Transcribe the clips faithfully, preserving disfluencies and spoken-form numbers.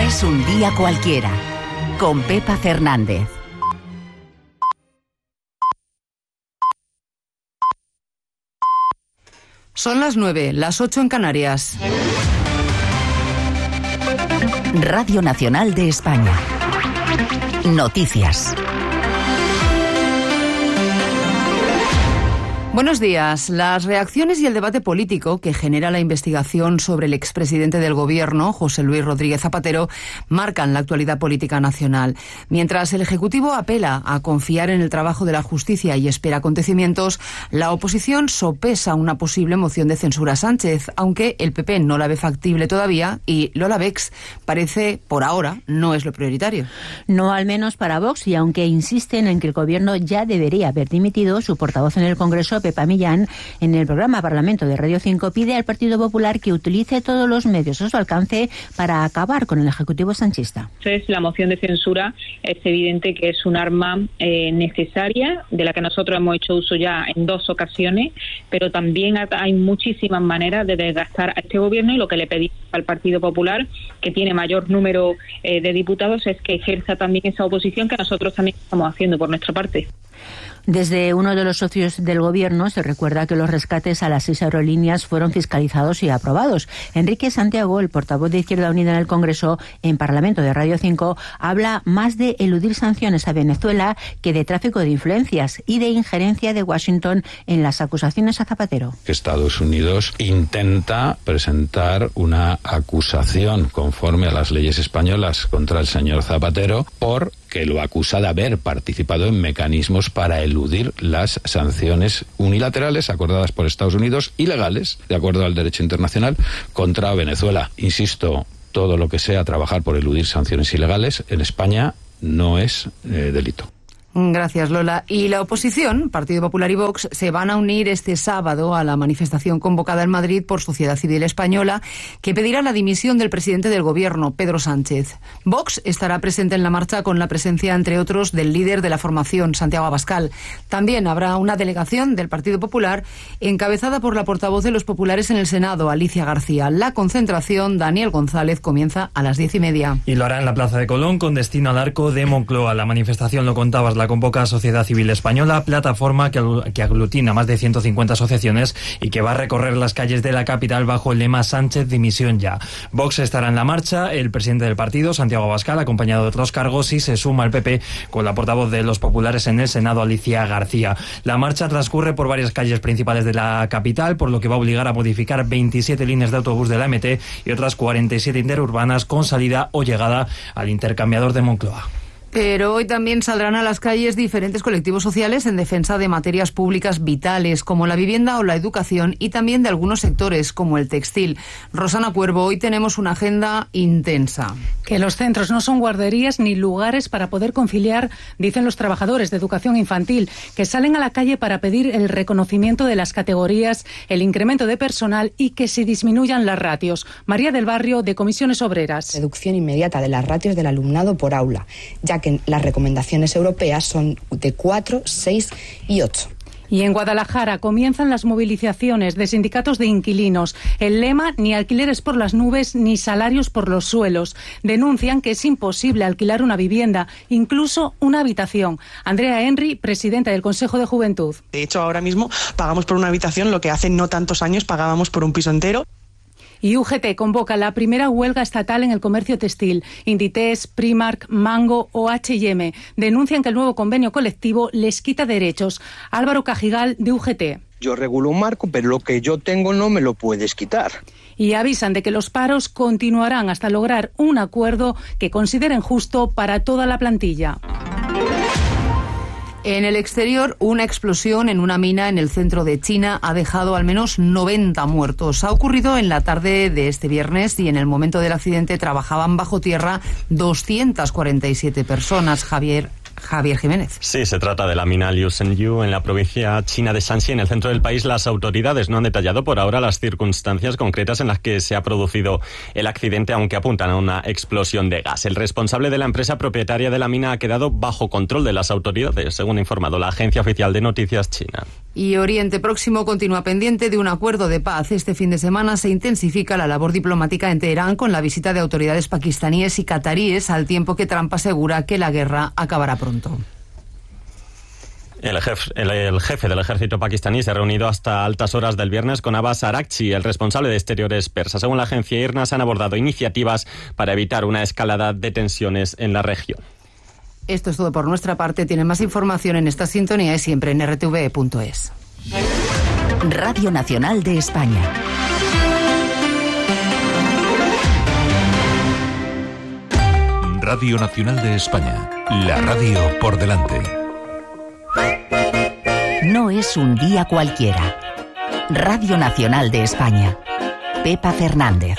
es un día cualquiera, con Pepa Fernández. Son las nueve, las ocho en Canarias. Radio Nacional de España. Noticias. Buenos días. Las reacciones y el debate político que genera la investigación sobre el expresidente del Gobierno, José Luis Rodríguez Zapatero, marcan la actualidad política nacional. Mientras el Ejecutivo apela a confiar en el trabajo de la justicia y espera acontecimientos, la oposición sopesa una posible moción de censura a Sánchez, aunque el P P no la ve factible todavía y Lola Bex parece, por ahora, no es lo prioritario. No al menos para Vox, y aunque insisten en que el Gobierno ya debería haber dimitido, su portavoz en el Congreso, Pepa Millán, en el programa Parlamento de Radio cinco, pide al Partido Popular que utilice todos los medios a su alcance para acabar con el Ejecutivo sanchista. Entonces, la moción de censura es evidente que es un arma eh, necesaria, de la que nosotros hemos hecho uso ya en dos ocasiones, pero también hay muchísimas maneras de desgastar a este Gobierno, y lo que le pedimos al Partido Popular, que tiene mayor número eh, de diputados, es que ejerza también esa oposición que nosotros también estamos haciendo por nuestra parte. Desde uno de los socios del Gobierno se recuerda que los rescates a las seis aerolíneas fueron fiscalizados y aprobados. Enrique Santiago, el portavoz de Izquierda Unida en el Congreso, en Parlamento de Radio cinco, habla más de eludir sanciones a Venezuela que de tráfico de influencias y de injerencia de Washington en las acusaciones a Zapatero. Estados Unidos intenta presentar una acusación conforme a las leyes españolas contra el señor Zapatero por que lo acusa de haber participado en mecanismos para eludir las sanciones unilaterales acordadas por Estados Unidos, ilegales, de acuerdo al derecho internacional, contra Venezuela. Insisto, todo lo que sea trabajar por eludir sanciones ilegales en España no es eh, delito. Gracias, Lola. Y la oposición, Partido Popular y Vox, se van a unir este sábado a la manifestación convocada en Madrid por Sociedad Civil Española, que pedirá la dimisión del presidente del Gobierno, Pedro Sánchez. Vox estará presente en la marcha con la presencia, entre otros, del líder de la formación, Santiago Abascal. También habrá una delegación del Partido Popular encabezada por la portavoz de los populares en el Senado, Alicia García. La concentración, Daniel González, comienza a las diez y media. Y lo hará en la Plaza de Colón con destino al Arco de Moncloa. La manifestación, lo contabas, la convoca Sociedad Civil Española, plataforma que, que aglutina más de ciento cincuenta asociaciones y que va a recorrer las calles de la capital bajo el lema Sánchez dimisión ya. Vox estará en la marcha, el presidente del partido, Santiago Abascal, acompañado de otros cargos, y se suma al P P con la portavoz de los populares en el Senado, Alicia García. La marcha transcurre por varias calles principales de la capital, por lo que va a obligar a modificar veintisiete líneas de autobús de la M T y otras cuarenta y siete interurbanas con salida o llegada al intercambiador de Moncloa. Pero hoy también saldrán a las calles diferentes colectivos sociales en defensa de materias públicas vitales como la vivienda o la educación, y también de algunos sectores como el textil. Rosana Cuervo, hoy tenemos una agenda intensa. Que los centros no son guarderías ni lugares para poder conciliar, dicen los trabajadores de educación infantil, que salen a la calle para pedir el reconocimiento de las categorías, el incremento de personal y que se disminuyan las ratios. María del Barrio, de Comisiones Obreras. Reducción inmediata de las ratios del alumnado por aula, ya que las recomendaciones europeas son de cuatro, seis y ocho. Y en Guadalajara comienzan las movilizaciones de sindicatos de inquilinos. El lema, ni alquileres por las nubes ni salarios por los suelos. Denuncian que es imposible alquilar una vivienda, incluso una habitación. Andrea Henry, presidenta del Consejo de Juventud. De hecho, ahora mismo pagamos por una habitación lo que hace no tantos años pagábamos por un piso entero. Y U G T convoca la primera huelga estatal en el comercio textil. Inditex, Primark, Mango o H y M denuncian que el nuevo convenio colectivo les quita derechos. Álvaro Cajigal, de U G T. Yo regulo un marco, pero lo que yo tengo no me lo puedes quitar. Y avisan de que los paros continuarán hasta lograr un acuerdo que consideren justo para toda la plantilla. En el exterior, una explosión en una mina en el centro de China ha dejado al menos noventa muertos. Ha ocurrido en la tarde de este viernes y en el momento del accidente trabajaban bajo tierra doscientas cuarenta y siete personas. Javier Javier Jiménez. Sí, se trata de la mina Liu Shengyu en la provincia china de Shanxi, en el centro del país. Las autoridades no han detallado por ahora las circunstancias concretas en las que se ha producido el accidente, aunque apuntan a una explosión de gas. El responsable de la empresa propietaria de la mina ha quedado bajo control de las autoridades, según ha informado la agencia oficial de noticias china. Y Oriente Próximo continúa pendiente de un acuerdo de paz. Este fin de semana se intensifica la labor diplomática en Teherán con la visita de autoridades pakistaníes y cataríes, al tiempo que Trump asegura que la guerra acabará pronto. El jefe, el, el jefe del ejército pakistaní se ha reunido hasta altas horas del viernes con Abbas Araghchi, el responsable de exteriores persa. Según la agencia I R N A, se han abordado iniciativas para evitar una escalada de tensiones en la región. Esto es todo por nuestra parte. Tienen más información en esta sintonía y siempre en r t v punto es. Radio Nacional de España. Radio Nacional de España. La radio por delante. No es un día cualquiera. Radio Nacional de España. Pepa Fernández.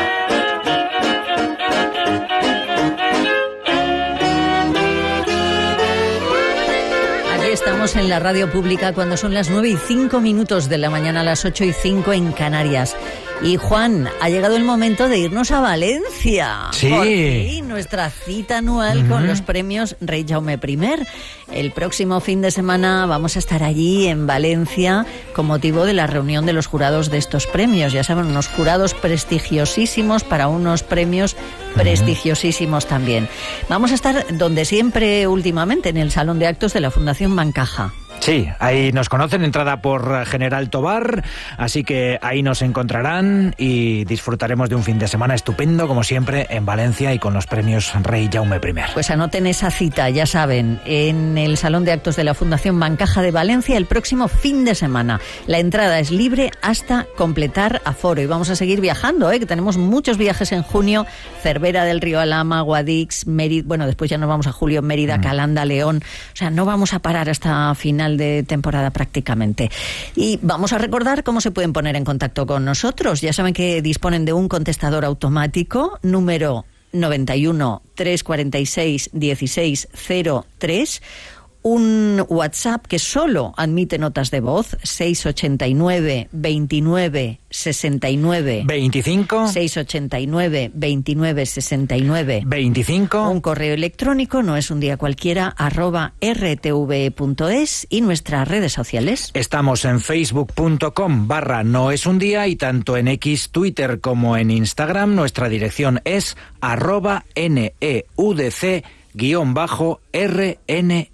Estamos en la radio pública cuando son las nueve y cinco minutos de la mañana, a las ocho y cinco en Canarias. Y Juan, ha llegado el momento de irnos a Valencia. Sí. Por fin, nuestra cita anual uh-huh. con los premios Rey Jaume primero. El próximo fin de semana vamos a estar allí en Valencia con motivo de la reunión de los jurados de estos premios. Ya saben, unos jurados prestigiosísimos para unos premios uh-huh. prestigiosísimos también. Vamos a estar donde siempre últimamente, en el Salón de Actos de la Fundación Bancaja. Sí, ahí nos conocen, entrada por General Tobar, así que ahí nos encontrarán y disfrutaremos de un fin de semana estupendo, como siempre, en Valencia y con los premios Rey Jaume primero. Pues anoten esa cita, ya saben, en el Salón de Actos de la Fundación Bancaja de Valencia el próximo fin de semana. La entrada es libre hasta completar aforo y vamos a seguir viajando, ¿eh? Que tenemos muchos viajes en junio, Cervera del Río Alhama, Guadix, Mérida, bueno, después ya nos vamos a julio, Mérida, mm. Calanda, León, o sea, no vamos a parar hasta final de temporada prácticamente. Y vamos a recordar cómo se pueden poner en contacto con nosotros. Ya saben que disponen de un contestador automático, número noventa y uno, trescientos cuarenta y seis, dieciséis cero tres, un WhatsApp que solo admite notas de voz, seiscientos ochenta y nueve, veintinueve, sesenta y nueve. veinticinco. seiscientos ochenta y nueve, veintinueve, sesenta y nueve. veinticinco. Un correo electrónico, no es un día cualquiera, arroba r t v punto es y nuestras redes sociales. Estamos en facebook punto com barra no es un día y tanto en X, Twitter como en Instagram nuestra dirección es arroba neudc guión bajo rne.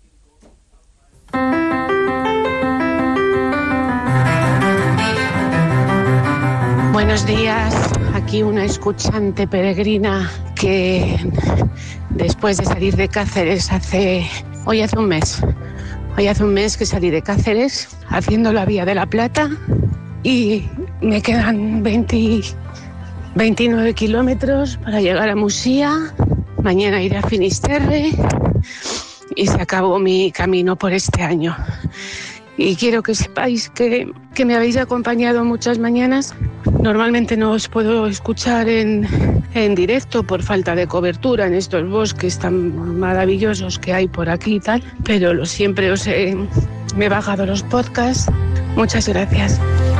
Buenos días, aquí una escuchante peregrina que después de salir de Cáceres hace, hoy hace un mes, hoy hace un mes que salí de Cáceres haciendo la Vía de la Plata y me quedan veinte, veintinueve kilómetros para llegar a Musía, mañana iré a Finisterre y se acabó mi camino por este año. Y quiero que sepáis que, que me habéis acompañado muchas mañanas. Normalmente no os puedo escuchar en, en directo por falta de cobertura en estos bosques tan maravillosos que hay por aquí y tal, pero lo, siempre os he, me he bajado los podcasts. Muchas gracias.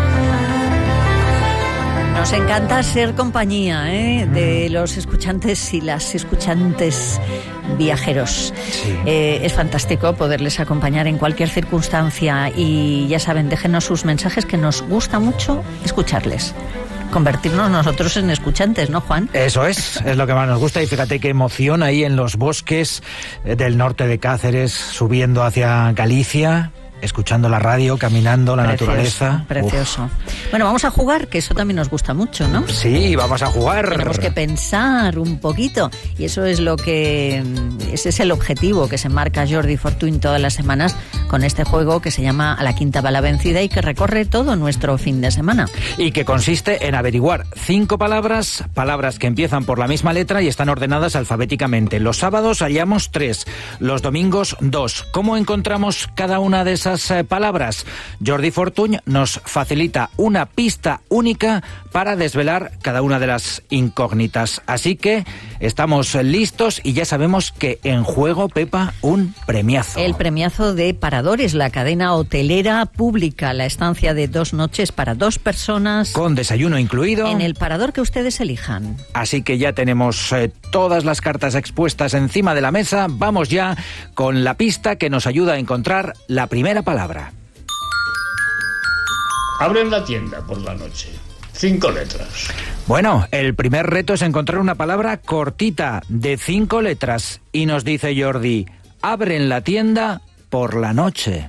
Nos encanta ser compañía, ¿eh? de los escuchantes y las escuchantes viajeros. Sí. Eh, es fantástico poderles acompañar en cualquier circunstancia y ya saben, déjenos sus mensajes que nos gusta mucho escucharles. Convertirnos nosotros en escuchantes, ¿no, Juan? Eso es, es lo que más nos gusta y fíjate qué emoción ahí en los bosques del norte de Cáceres, subiendo hacia Galicia, escuchando la radio, caminando, la precioso, naturaleza. Precioso. Uf. Bueno, vamos a jugar, que eso también nos gusta mucho, ¿no? Sí, vamos a jugar. Tenemos que pensar un poquito y eso es lo que, ese es el objetivo que se marca Jordi Fortuny todas las semanas con este juego que se llama A la quinta va la vencida y que recorre todo nuestro fin de semana. Y que consiste en averiguar cinco palabras, palabras que empiezan por la misma letra y están ordenadas alfabéticamente. Los sábados hallamos tres, los domingos dos. ¿Cómo encontramos cada una de esas palabras? Jordi Fortuny nos facilita una pista única para desvelar cada una de las incógnitas. Así que Estamos listos y ya sabemos que en juego, Pepa, un premiazo. El premiazo de Paradores, la cadena hotelera pública, la estancia de dos noches para dos personas. Con desayuno incluido. En el parador que ustedes elijan. Así que ya tenemos eh, todas las cartas expuestas encima de la mesa. Vamos ya con la pista que nos ayuda a encontrar la primera palabra. Abren la tienda por la noche. Cinco letras. Bueno, el primer reto es encontrar una palabra cortita de cinco letras. Y nos dice Jordi, abren la tienda por la noche.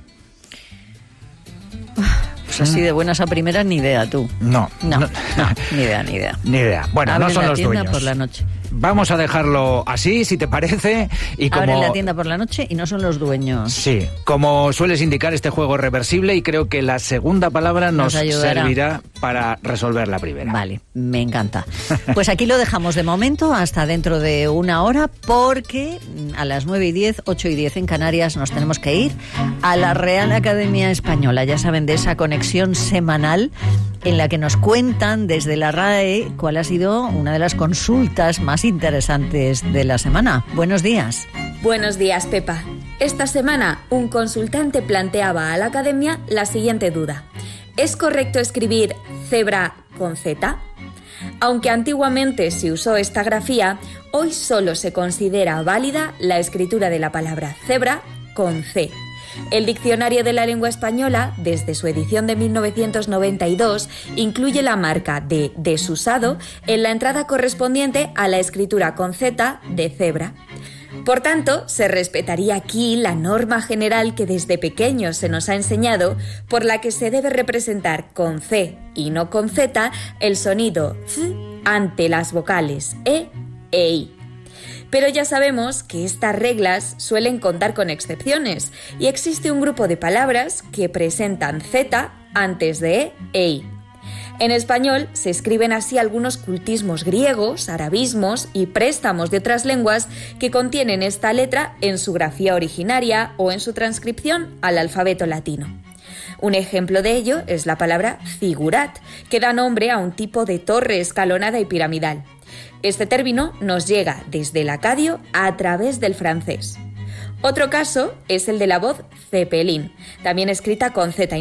Pues así de buenas a primeras, ni idea tú. No. No, no, no ni idea, ni idea. Ni idea. Bueno, abren no son la los tienda dueños. Por la noche. Vamos a dejarlo así, si te parece. Y como... Abren la tienda por la noche y no son los dueños. Sí, como sueles indicar, este juego es reversible y creo que la segunda palabra nos, nos servirá para resolver la primera. Vale, me encanta. Pues aquí lo dejamos de momento hasta dentro de una hora, porque a las nueve y diez, ocho y diez en Canarias nos tenemos que ir a la Real Academia Española. Ya saben, de esa conexión semanal en la que nos cuentan desde la R A E cuál ha sido una de las consultas más interesantes de la semana. Buenos días. Buenos días, Pepa. Esta semana un consultante planteaba a la academia la siguiente duda. ¿Es correcto escribir cebra con Z? Aunque antiguamente se usó esta grafía, hoy solo se considera válida la escritura de la palabra cebra con C. El Diccionario de la Lengua Española, desde su edición de mil novecientos noventa y dos, incluye la marca de desusado en la entrada correspondiente a la escritura con Z de cebra. Por tanto, se respetaría aquí la norma general que desde pequeños se nos ha enseñado, por la que se debe representar con C y no con Z el sonido Z ante las vocales E e I. Pero ya sabemos que estas reglas suelen contar con excepciones y existe un grupo de palabras que presentan Z antes de E e I. En español se escriben así algunos cultismos griegos, arabismos y préstamos de otras lenguas que contienen esta letra en su grafía originaria o en su transcripción al alfabeto latino. Un ejemplo de ello es la palabra zigurat, que da nombre a un tipo de torre escalonada y piramidal. Este término nos llega desde el acadio a través del francés. Otro caso es el de la voz cepelín, también escrita con Z